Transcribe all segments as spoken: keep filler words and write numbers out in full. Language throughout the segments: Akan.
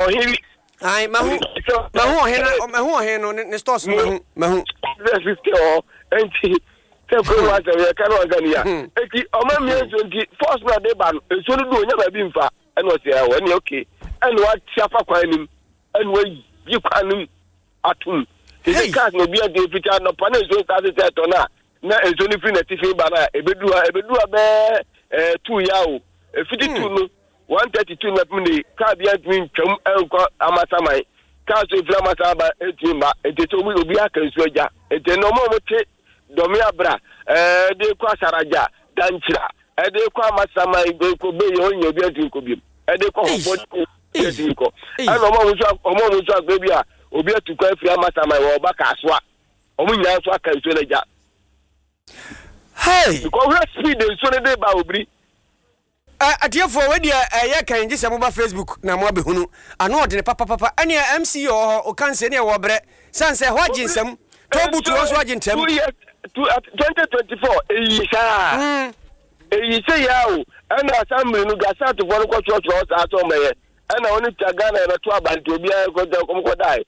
here. I mahu mahu hena mahu hena ne stores mahu mahu fifty or eighty ten ko wa se kan wa gania eti o ma mi twenty first na dey ban so do onya ba bi mfa e no se wa ni okay e wa tiafa kwa nim e no yi kwa nim atum ti cars no bi ade fita no pa na so start set to na na e so ni free na tifi ba na e bedu e bedu be eh two ya o e fifty-two no one thirty-two na puni ka bia twin twam enko amasamai ka so ifra masaba etimba eteto obi obi aka nsu aja ete no mo mote domi abra eh de kwa saraja danchira e de kwa amasamai go ko be yo onye obi ati ko biem e de ko hobo eti ko ana mo mo so mo mo so agbe bia obi atu kwa ifra amasamai wo ba ka so a omo nya so aka nsu aja hey because we speed nsu ne de ba obri Atiefo we dia ye kan gise mo ba Facebook na mo abehunu ano de papa papa ane M C O o kan se ne wo bre sanse ho aginsam to butu wo so agintem twenty twenty-four eyi sha eyi se ya o ana assembly no gasa to for ko church o sa to meye ana oni tagana na to abanti obi ko da ko ko dai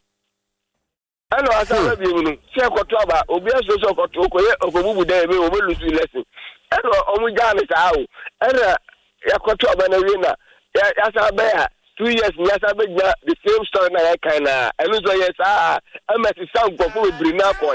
ana assembly bi mu no se ko to aba obi so so ko to ko ye okobubu dai be o be lusu lesson ana omu jani sa o ana yakoto abana wina ya yasa baya two years yasa bega the same story na ya kana enu so yes ah amesi sound go for bri na boy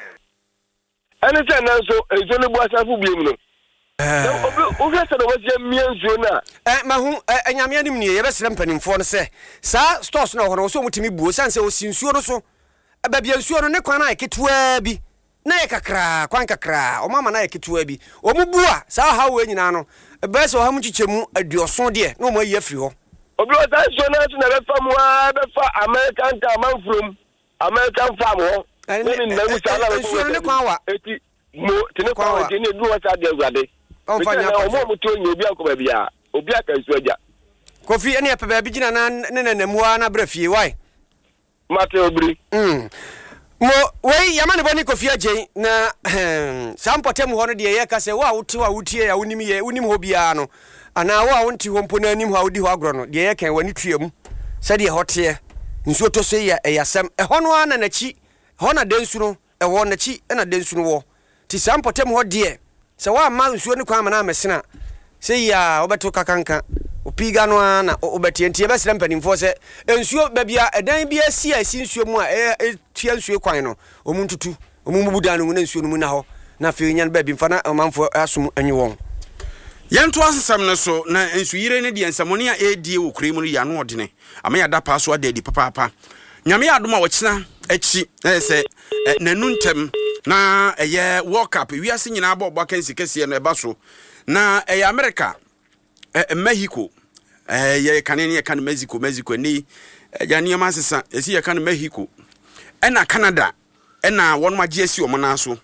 enu say na so ezo ne bua safu biem no eh obi se no wase mienzo na eh mahu anyame anim ne ye besere mpanimfo no se sa stores na ho no so mutimi buo sanse osinsuo no so ba bia nsuo no ne kwan na eketua bi na ye kakra kwan kakra o mama na ye ketua bi o mu bua sa ha wo nyina no bese o ha mu chichemu aduoso de na o ma yi afiri ho obi o sai so na so na be fam wa be fa American man from American farm ho ni na mu sala so ne kwan wa eti mo tene kwan wa ni du wa sa de agade on fa nya o mo mu to nyi obi akoba bia obi aka nsu aja Kofi ene pe ba bi gina na ne na namuwa na brafie why mate obri mm mo wei yamane boni Kofi agen na sampotem ho no de ye ka se wa wuti wa wutie ya unim ye unim ho bia no ana wa wonti ho mpo na anim ha wodi ho agro no de ye kan wani tuam se de hote nsuo to so ya eyasem e ho no ana nachi ho na densu no e ho nachi e na densu no wo ti sampotem ho de se wa ma nsuo ne kwa ma na mesena se ya obeto kakanka opiga no ana obeti entie be sere mpanimfo se ensuo babia edan bia si a si nsuo mu a e tua nsuo kwan no omuntutu omumubudan no na nsuo no mu na ho na fe nya no ba bi mfa na manfo asum anyi won yanto asesam ne so na ensuyire ne de ensamone a edie wo kure mu no ya no odene ama ya da pa so adadi papa papa nyame ya adoma wachina achi na se nanu ntem na eye World Cup wiase nyina aba obwa kan sikese no eba so na eye America eh Mexico eh ye kanene ye kan Mexico Mexico ni jani ma sesa esi ye kan Mexico ena Canada ena won ma G S O mo na so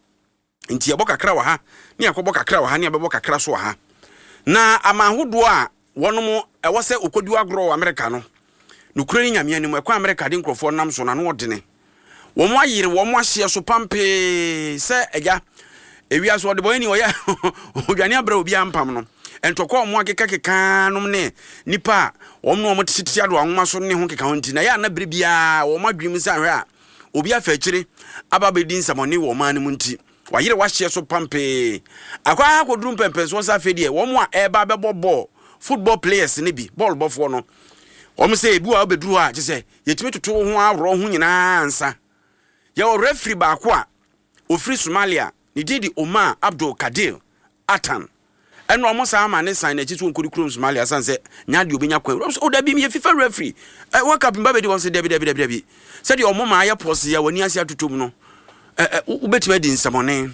nti ye bokakra wa ha ni akobo kakra wa ha ni abebo kakra so wa ha na amahodo a wonom e wo se okodi agro America no nukure ni nyame anim ekwa America de nkrofo nam so na no odene wo mo ayire wo mo ahye so pampe se eja ewia so de boy ni oya odwane abra obi ampam no entoko mo akeka keka nom ne nipa wo no mo titi ado anwoma so ne ho keka honti na ya na bere bia wo madwim sa hwe a obi afa akire aba bedin samoni wo man mu nti wayire wahye so pampe akwa akodrum pempe so sa fedie wo mo a eba bebo ball football players ne bi ball bofo no wo mo se ebi wa obedru a kise yetime toto ho awro ho nyina ansa ya o referee ba kwa ofri Somalia ni didi Omar Abdul Kadir Atan eno omo sa ama ne sign na chitu nkori krom Somalia sanse nya de obenya kwa o da bi me FIFA referee eh World Cup mba be di won se debi debi debi debi se de omo ma ya pose ya wani ase atotom no eh ubetima di nsamone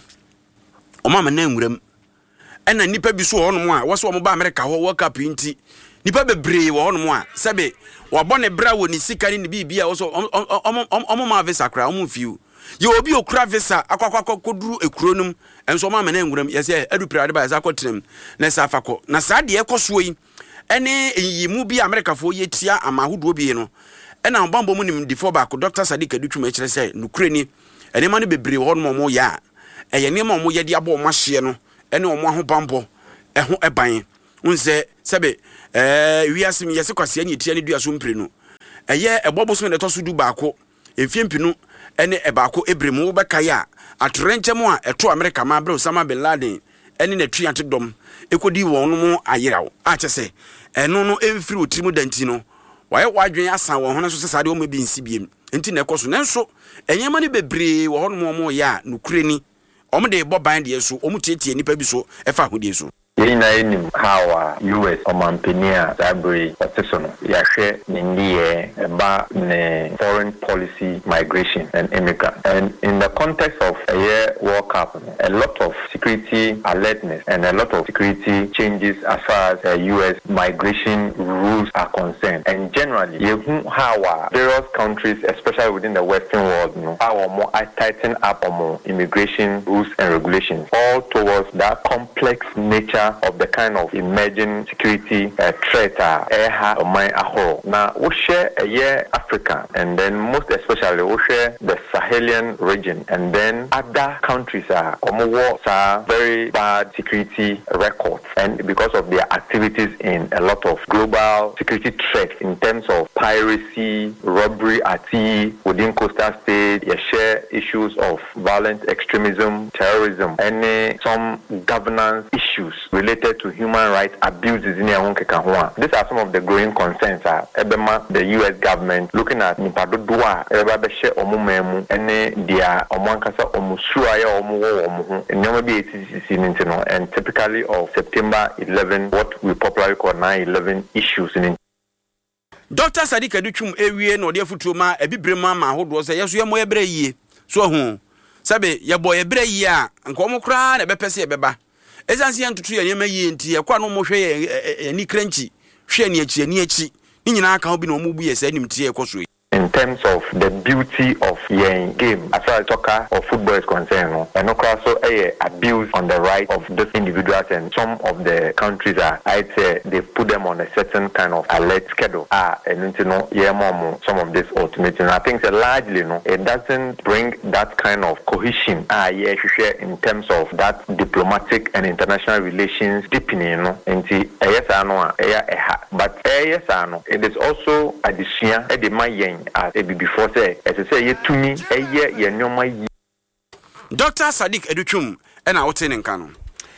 omo ma na nwuram ena nipa bi so honom a wo so omo ba America ho World Cup nti nipa bebre wo honom a sebe wo bone bra wo ni sika ni bibia wo so omo omo ma visa kra omo fiu ye obi okura visa akwakwa koduru ekronum enso ma na nwuram yese adupira de ba yesa kotrem na sa afako na sa de ekoso yi ene yimu bi America fo yetia amahodo bi no ena mbambo mu nim difo ba ko Doctor Sadiq adutwum e kire se nukure ni ene ma ne bebre ho no mo ya eye ne ma mo ye de abo mo hye no ene o mo ahobambo eho eban unse sebe eh wiase mi yese kwase anya tia ne dua so mpre no ɛyɛ ɛbɔbosome de toso du baako efiempinu ene ebako ebremu wo beka ya atorenkyem a eto America ma bre Osama bin Laden ene na tuante dom ekodi won no mu ayerawo a kyese eno no emfiri otirimu danti no waye wadwen asan won ho no so sesade o ma bi nsi biem enti na ekoso nenso enyema ne bebre wo ho no mo ya nukure ni omde bo ban de so omutietie nipa bi so efa hodie so Yina inim hawa U S omampenia library petition yahwe nindiye ba ne foreign policy migration and immigrant. And in the context of a year World Cup, a lot of security alertness and a lot of security changes as far as uh, U S migration rules are concerned. And generally, yehu hawa various countries, especially within the Western world, you know, how more I tighten up on more immigration rules and regulations, all towards that complex nature of the kind of emerging security uh, threat uh, or my ahoro. Now we share a year Africa, and then most especially we share the Sahelian region, and then other countries are uh, very bad security records, and because of their activities in a lot of global security threats in terms of piracy, robbery at sea within coastal states, you share issues of violent extremism, terrorism, and uh, some governance issues related to human rights abuses in Yahunkekahua. These are some of the growing concerns. Uh, the U S government looking at Nipadodua, Ebabeshe Omumemu, and their Omankasa Omusuaya Omu Omu, and Yomabi A T C C, and typically of September eleventh, what we popularly call nine eleven issues in Doctor Sadiq Aduchum ewie no de futuma ebibrema ma hodo se yeso yemo yebre yie so hu sabe yebo yebre yie a nko mo kra na bepese yebeba esansi antutu ya nyema yie nti ye kwa no mo hwe ye ni kranchi hwe ni achi ni achi ni nyina aka obi na omu bu ye se nim tie ekoso. In terms of the beauty of your game, as far as soccer or football is concerned, and also a abuse on the right of those individuals, and some of the countries are, I'd say, they put them on a certain kind of alert schedule. Ah, and you know, yeah, some of this ultimatum. I think that largely, you know, it doesn't bring that kind of cohesion. Ah, yeah, in terms of that diplomatic and international relations deepening, you know, and yes, I know, but yes, I know, it is also a decision at the my as a before say as I say to me a year ye no my Doctor Sadiq Aduchum and I would in canon.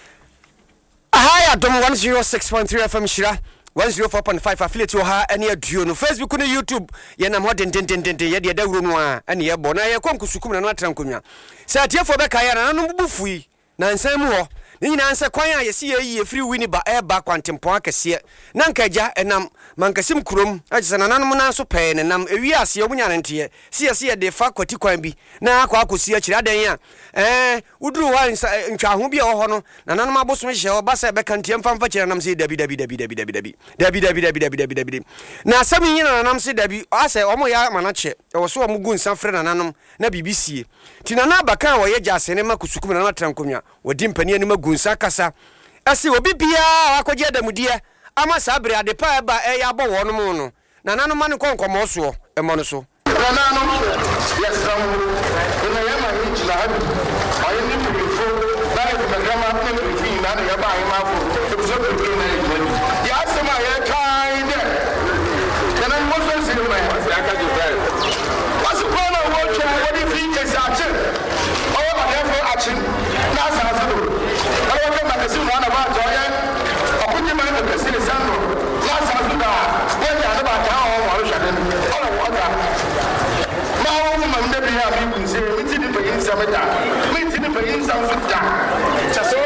Hi, Adam one oh six point three F M Shira one oh four point five affiliate to her and your duo no Facebook on YouTube yena mo den den den den ye de da wuro no a na ye bo na ye konkusukum na no atrankonya say tie for be kaya na no bufui na nsam ho ni nyina nse kwan a yesi ye free win ba e ba kwantempon akese na nkaja enam mankasim kurom agisa na nanom na so pɛ ne nam ewi ase omunya ne nte se yesi ye de fa kwati kwan bi na akwa akosi akiri adan a eh uduru wa ntwa ho bi e wo ho no na nanom abosom hye o ba se be kantie mfa mfa kire nam se dabi dabi dabi dabi dabi dabi dabi dabi dabi dabi dabi dabi na sami nyina na nam se dabi ase omo ya manache e wo so omo gu nsan frɛ na nanom na bibisie ti na na baka wo ye jase ne makusukum na na trankomnya wodi mpani ani magu nsa kasa ase obi bia akogye adamudie ama sabre adepa eba e ya bo wono mu no na nanu ma ne konkomo so e mo no so nanu yesam ina yema hijla habi ayi ni bifo na e magama pe bifi na na yaba ayi mafo e so bifi na e ya sema ye kai de kana mo so si ma ya ka je dai wasu kona wo che wodi fi ke sa che o ma defo achi na sa sa do ayo ke ma kasi na na ba jo ye okunje ma ke kasi sando na sa sa da ye ya na ba ta o wa ro shade ala wa ga ma wo ma mde bi ha bi kun se mi ti ni pe yin sa meta mi ti ni pe yin sa fu da cha so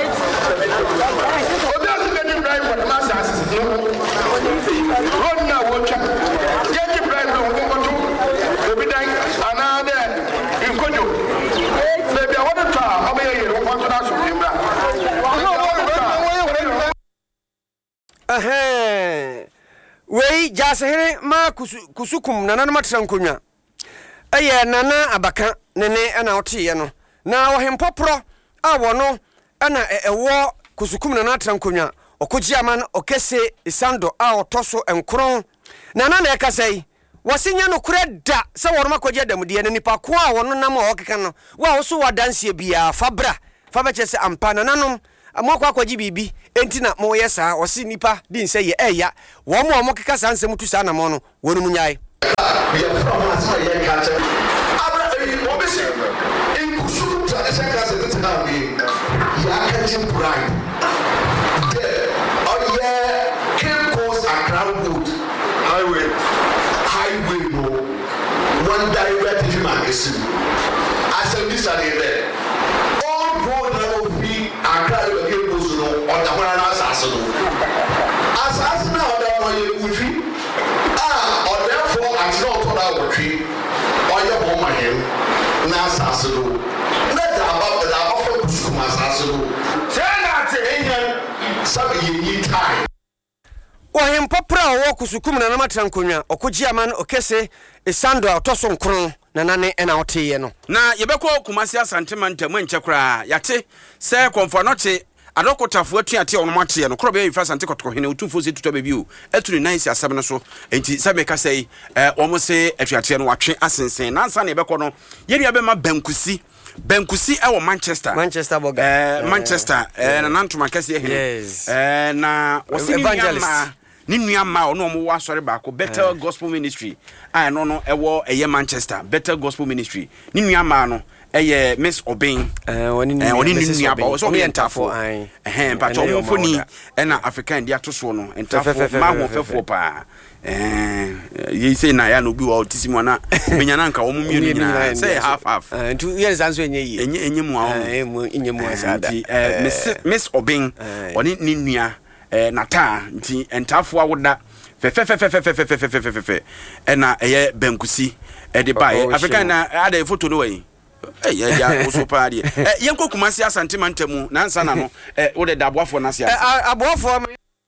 o da su ni brai ko ma sa sa no ron na wo cha ye ti brai do ko ko to bi dai anade in kojo baby I want to try o me ye ro ko to na su ni bra eh wei jasere ma kusukum nana ma trankonya eye nana abaka nene ana otiye no na wo hempopro a wo no ana ewo kusukum nana trankonya okoji aman okese isando a otoso enkron nana na ekasai wasinya no kureda se wo ma koje damude ne nipa ko a wo no nam a okeka no wa wo so wadanse bia fabra fabeche se ampa nananom amokwa kwaji bibi enti na mo yesa osi nipa di nse ye eya wo mo mo keka sa nsem tu sa na mo no wonu munyai yɛ from as ma yɛ ka kyɛ abra yi obi se nkusu tradition class de tena wi ya catching pride there oh yeah Cape Coast Accra Road highway highway no one direct to magazine as a this are there all road na ofi Accra to Cape Coast no on the one assassin assassin na oda no ye ufi ah or therefore at no to that ufi or your home him na assassin no let about the offer kusuma assassin no say that enyan sabi ye time Ohem popra wo kusukum na namatra nkonwa okoji aman okese esando otoso nkron na nane ena oteye no na yebekọ Kumasi Asante Mantam enche kra yate se konfo noche adokotafo atuate ono mate no krobe yifa Asante kotoko hene otufo se tuto bebi o etuni nice asem no so enti se meka sei eh omo se atuate no watwe asensen nansa na yebekọ no yedua be ma bankusi Bankusi ewo Manchester Manchester boga eh Manchester eh na nantuma kase hene eh na wosini evangelist ni nuama ono mo wa sori ba ko Better Gospel Ministry ah no no ewo eye Manchester Better Gospel Ministry ni nuama no eye Miss Obin eh oni ni oni ni nuaba so mi entafo eh pa to mo foni e na African dia to so no entafo ma ho fefo pa eh ye say na ya no bi wa otisimu na menya na nka wo mu mienu nyina say half half ntu ye zanso enye yi enye enye mu a eh mu enye mu asada eh Miss Miss Obin oni ni nua eh nata nti entafo awoda fe fe fe fe fe fe fe fe fe fe fe e na eye Bankusi e de ba African na ada photo no wey eh ya ya oso pa de eh yenko Kumasi Asante Mantam na nsa na no eh wo de daboafo na sia aboafo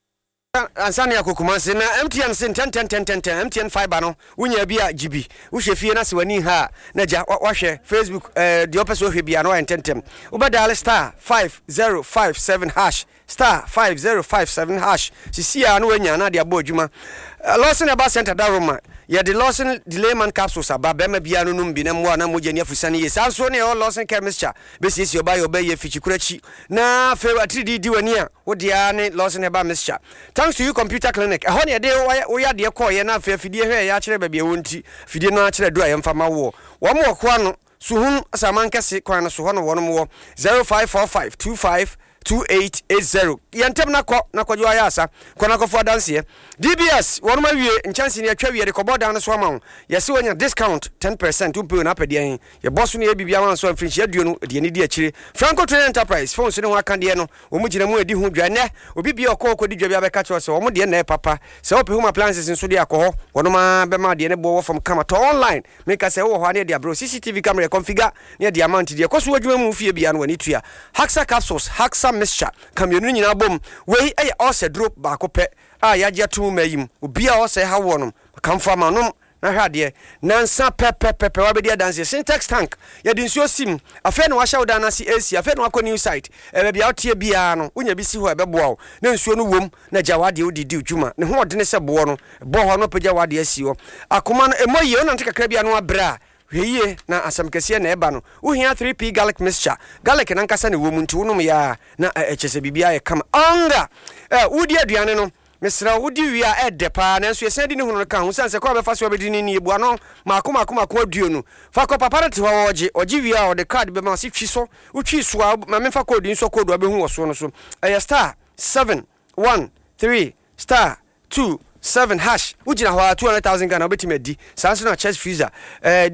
ansane akokumase na M T N sin ten ten ten ten ten M T N fiber no wunya bia gibi wo hwefie na se wani ha na ja wahwe Facebook eh de opeso hwe bia no ententem wo ba dial star five zero five seven hash star five zero five seven hash sisia no wanya na de abo adwuma Lawson Aba Center Daroma ya de Lawson Delayman capsules aba bema bia no num bi na mwa na mogya ni afusane ye sanso ne Lawson chemistry be sisi oba yo be ye fichikurachi na fe three D di wani a wo dia ne Lawson Aba mixture thanks to you computer clinic e ho ne de wo ya de call ye na fe fidie hwe ya kire ba bia wonti fidie no a kire do a mfama wo wo mo ko ano suhun asamankase kwan no so ho no wo no wo zero five four five two five two eight eight zero yantem na ko na kwajo ayasa kona ko fo dance D B S wonu ma wie nchansi ne atwa wie de ko boda no so ama yesi wonya discount ten percent umpe na pede yan ye boss no ye bibia wan so afrinchi aduo no de ni di akire Franco Trade Enterprise phone so ne ho aka de no o mu gina mu edi hu dwane obi bia okọ okọ di dwa bia be ka cho se o mu de na papa se ope home appliances nso de akọ wonu ma be ma de ne bo from kama to online make say wo ho ne de abro C C T V camera configure ne de amount de ko so adwuma mu fie bia no wani tua Haxa capsules Haxa mixture kamionu nyina bom we eye ose drop ba ko pe a yaje to mayim obi a ose ha wonom kamfa ma nom na hwade nansa pepe pepe wa be dia dance syntax tank ya di nsuo sim afa na wa hya woda na si A C afa na wa ko new site e be bia otie bia no unya bi si ho e be boa wo na nsuo no wom na gya wade odidi dwuma ne ho odene se bo no bo ho no pagya wade asi ho akoma no emoye ona ntika bia no abra hweye na asam kese na eba no wo hia three P garlic mixture garlic na nkasa ne wom nti wonom ya na echese bibia ye kama anga eh wudi aduane no mesra wudi wia edepa na nso yesen di ne hunu ka ho sanse kwa be fa so be di ni ebu ano mako mako mako aduo no fa ko papa te ho oje oje wia o de card be ma si twi so utwi so ma me fa ko di nso ko do be hu wo so no so eh star seven one three star two seven hash ujina ho two hundred thousand Ghana obetime di sanso na chest freezer eh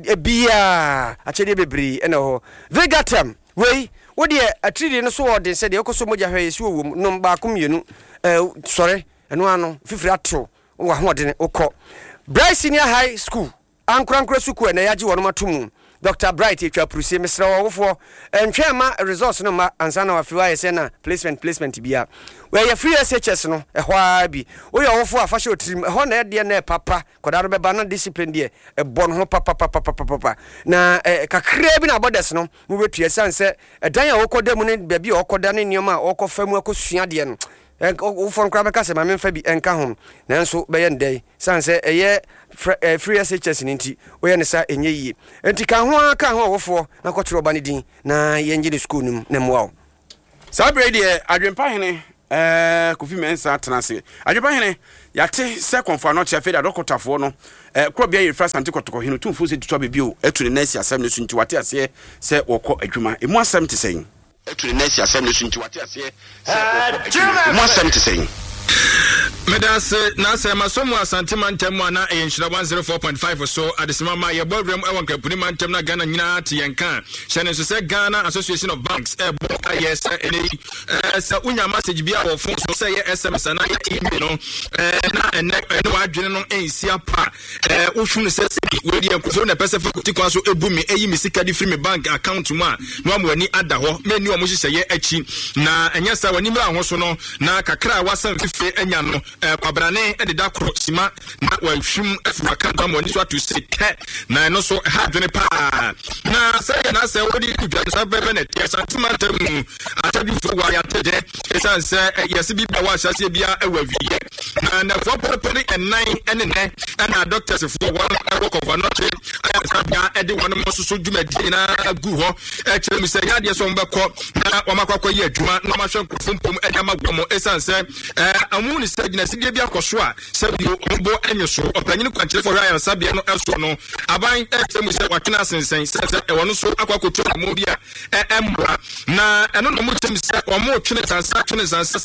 bia a chede bebre ene ho Vegatem wey wo de atridi no so wode se de ekoso moja hwe esi wo no ba ko mienu eh sorry eno ano fifiri atro wo ho de okọ Bright Senior High School ankurankura suku na yaji wono matomu Doctor Bright etwa prusie mesra wofo entwema resource no ma ansana wa fiwa yese na placement placement bia we ya free S H S no ehwa bi wo ya wofo afahye otirim ho na de na papa kodaro be ba na discipline de e bon ho papa papa papa papa na kakra bi na bodes no mu betua sanse edan ya wokoda mu ne bia bi wokoda ne nioma wokofa mu akosua de no o fon kra be ka se ma memfa bi enka ho nanso be ye ndai sanse eye free S H S ninti o ye ne sa enye yi enti ka ho aka ho wofo na kotro ba ne din na ye ngi ne school nim na mwa Sabre de adwempa hene eh Kofi Mensa tenase adwempa hene yate se konfa no chefe da dokotafo no eh kro bia yefra sante kotoko hinu tumfu se tutu abibio etu ne nasi asem ne sunti wate ase se wokọ adwuma emu asem te sen etu ne nasi asem ne sunti wate ase se emu asem te sen Medas Nasa Masomo Asante Mantem na enhyira one oh four point five so adesima ma ye boardroom e won kapuni Mantem na Ghana nyina te yenka hyene so se Ghana Association of Banks e bo ayes ene sa unya message bia wo phone so say S M S na email no na ene ene wa adwene no ensia pa eh uhunu se we die enkuso na pese fakulty kwa so ebu mi eyi mi sika di free me bank account mu a no amwani ada ho meni o mo hyehyeye achi na enya sa wani mra ho so no na kakra wasan fife enya no kwabrane e de da kro sima na wa hwim afuwa kan ba mo ni so to se ke na no so ha dwene pa na say na say wodi kudwa sa bebe na tia santimeter mu atadu fo wa ya tede esan se yesi bi ba wa hyase bia e wa wiye na na fo pere en nine ene ne na doctors fo one work of not aya sa bia e de one mo so dwumadi na gu ho e kire mi se ya de so mbekọ na wa makwakọ ye adwuma na ma hwe nkofompom e da magwo esan se eh amu ni se na sidie bia koso a sabi ombo enye so opanyin kwankyere for Ryan sabia no eso no aban etemu se watena asensen se se e wono so akwakoto mo bia e embra na eno no mo tem se omo twene sansa twene sansa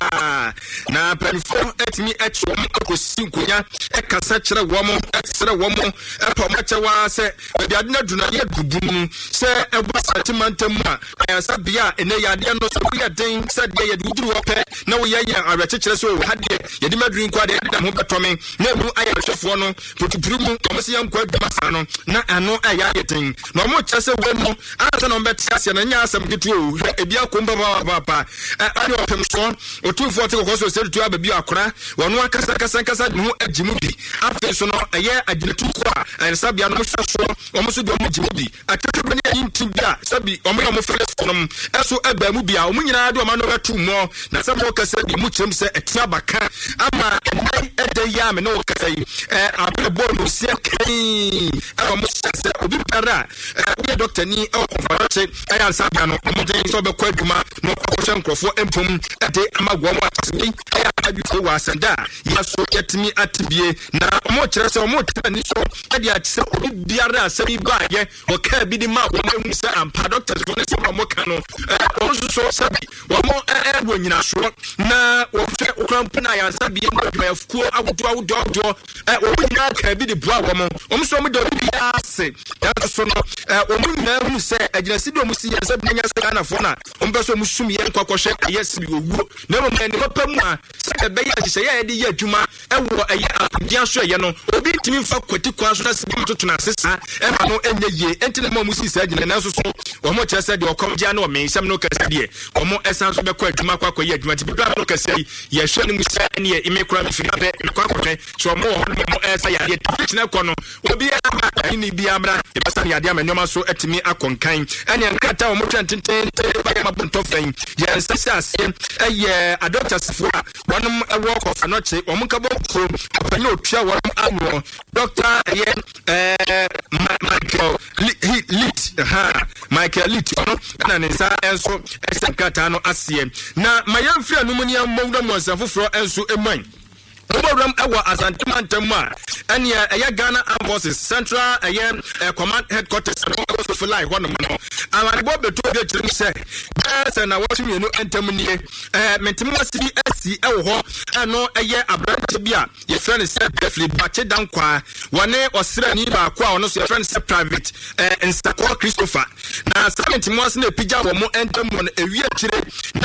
sa na penfo etimi etwo akosi nkonya e kasa kyere womo eksere womo e pomache wa se bia de na duna ye dubum se e bosa timantem a aya sabia ene ya de no so bia den se de ye duduru ope na wo ye ya awekyekere so hade yedi madrin kwa de da ho betome na mu aya hwefo no potupuru mu komse yam kwa dwasa no na ano aya yeten na mo kyese we no asa no betia na nya asam gitu o ebi akomba ba ba ani opem so otufo te kokoso se tu ababi akora wono akasa kasa kasa mu agimu bi afi so no eye aginetu kwa ansa bia no mo so omo so do mo gimu bi atatu ne yintim bia sabi omo yo mo fresh no eso aba mu bia omo nyina de omo no betu mo na samo kasa bi mu kyem se etia baka ama enai ede ya me no kasa yi eh abebo no se kai aba mo se obi para eh doctor ni e konfarache aya sabia no mo de so be kwa adwuma no kwakoshe nkrofo empom ede amagwo mo atase aya adwufo wa asanda ya so yetimi atibie na mo kire se mo tani so ade atse obi biara asabi baaye o ka bi di ma wo mo se ampa doctors ko ne se mo ka no o so sabi wo mo e wo nyina so na wo fe okrampa ya sabia mo adwuma fuko awodo awodo awodo eh wo nyina ka bi di bua wo mo o so mo do bi ase ya so no o mo nyina hu se agyinasi do mo si ya sabia nya se kana fo na o mbe so mo sum ye nkwakwahwe yes bi owu na mo ne papa mu a se be ya agise ya de ya adwuma e wo eye apdia so ye no obi timi fa kwati kwa so na se mo toto na sesa e ma no enye ye enti na mo mu si se agyina na so so o mo kire se de okomgia na o me nsam no kase de o mo esan so be kwa adwuma kwa kwa ye adwuma ti bi no kase ye hwe ni mu se ne ye imekura mi firi abe kwa kwa so mo mo esa ya de tina kwa no obi a ni bi amra e basa ya de amanyoma so etimi akonkan ene nkata o mo twententen ba ya mabonto fen ye nsase ase eye adopters fo a wonom work of anoche o mo kabo ko apanyo otwa wonom anu doctor ye eh Michael Lit ha Michael Lit ono na ne sa enso esankata no ase na mayamfia no munia mmawda mo asafofro enso eman Oboram ewa asantimantem a ene eya Ghana Armed Forces Central eya command headquarters no also for life one no amani bo beto be kire se ese na what me no entem nie eh mentimo asibi asi ewo ho ano eya abranche bia ye friend se briefly bache dan kwa wone osira ni ba kwa ono so ye friend se private eh Nsakwa Christopher na mentimo asi na pija wo mo entem no ewie kire na